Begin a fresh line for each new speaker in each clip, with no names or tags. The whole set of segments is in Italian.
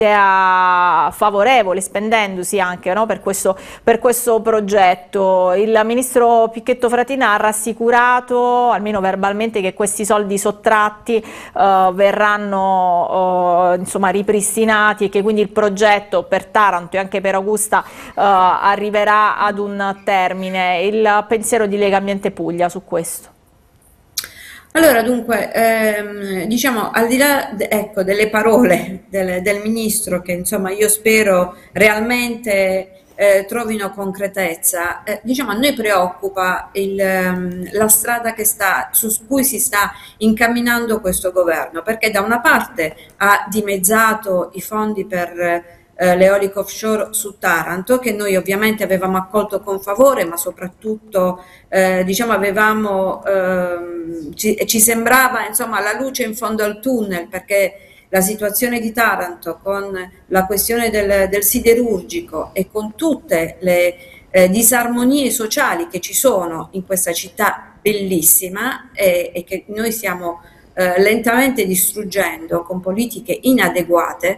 favorevole, spendendosi anche, no, per questo progetto. Il ministro Picchetto Fratin ha rassicurato, almeno verbalmente, che questi soldi sottratti verranno insomma ripristinati, e che quindi il progetto per Taranto e anche per Augusta arriverà ad un termine. Il pensiero di Lega Ambiente Puglia su questo?
Allora, dunque, diciamo, al di là, ecco, delle parole del ministro, che insomma io spero realmente trovino concretezza, diciamo, a noi preoccupa la strada su cui si sta incamminando questo governo, perché da una parte ha dimezzato i fondi per l'eolico offshore su Taranto, che noi ovviamente avevamo accolto con favore, ma soprattutto diciamo ci sembrava insomma la luce in fondo al tunnel, perché la situazione di Taranto, con la questione del siderurgico e con tutte le disarmonie sociali che ci sono in questa città bellissima, e che noi stiamo lentamente distruggendo con politiche inadeguate,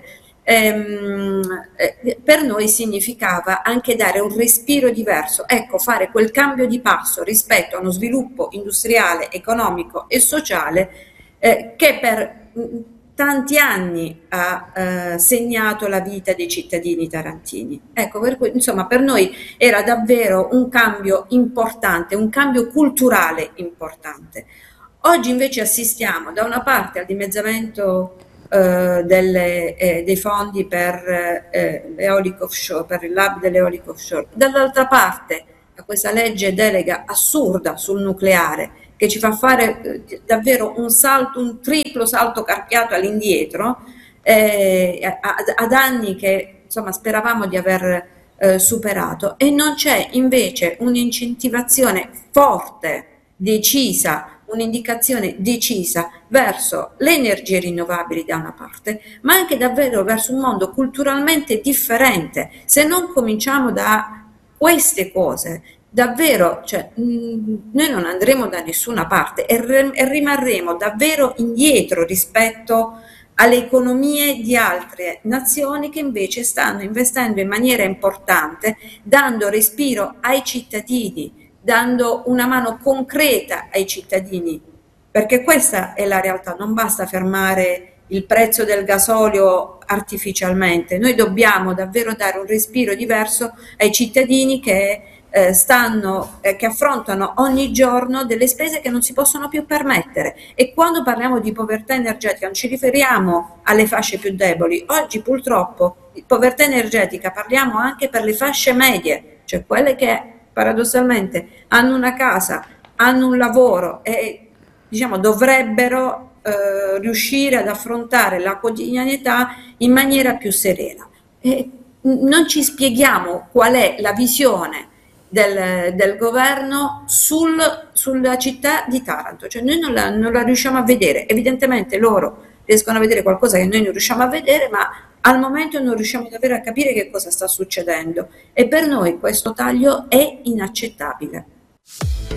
per noi significava anche dare un respiro diverso, ecco, fare quel cambio di passo rispetto a uno sviluppo industriale, economico e sociale che per tanti anni ha segnato la vita dei cittadini tarantini. Ecco, per cui, insomma, per noi era davvero un cambio importante, un cambio culturale importante. Oggi invece assistiamo da una parte al dimezzamento dei fondi per l'eolico offshore, per il lab dell'eolico offshore, dall'altra parte a questa legge delega assurda sul nucleare, che ci fa fare davvero un salto, un triplo salto carpiato all'indietro, ad anni che insomma speravamo di aver superato, e non c'è invece un'incentivazione forte, decisa, un'indicazione decisa verso le energie rinnovabili da una parte, ma anche davvero verso un mondo culturalmente differente. Se non cominciamo da queste cose, davvero, cioè, noi non andremo da nessuna parte e rimarremo davvero indietro rispetto alle economie di altre nazioni che invece stanno investendo in maniera importante, dando respiro ai cittadini, dando una mano concreta ai cittadini, perché questa è la realtà, non basta fermare il prezzo del gasolio artificialmente, noi dobbiamo davvero dare un respiro diverso ai cittadini che che affrontano ogni giorno delle spese che non si possono più permettere. E quando parliamo di povertà energetica non ci riferiamo alle fasce più deboli. Oggi purtroppo di povertà energetica parliamo anche per le fasce medie, cioè quelle che paradossalmente hanno una casa, hanno un lavoro e diciamo dovrebbero riuscire ad affrontare la quotidianità in maniera più serena. E non ci spieghiamo qual è la visione del governo sulla città di Taranto, cioè noi non la riusciamo a vedere, evidentemente loro riescono a vedere qualcosa che noi non riusciamo a vedere, ma al momento non riusciamo davvero a capire che cosa sta succedendo, e per noi questo taglio è inaccettabile.